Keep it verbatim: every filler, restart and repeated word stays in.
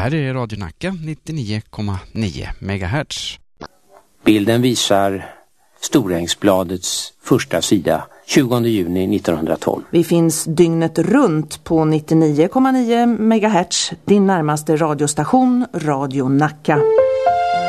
här är Radio Nacka nittionio komma nio megahertz. Bilden visar Storängsbladets första sida tjugonde juni nittonhundratolv. Vi finns dygnet runt på nittionio komma nio megahertz, din närmaste radiostation, Radio Nacka.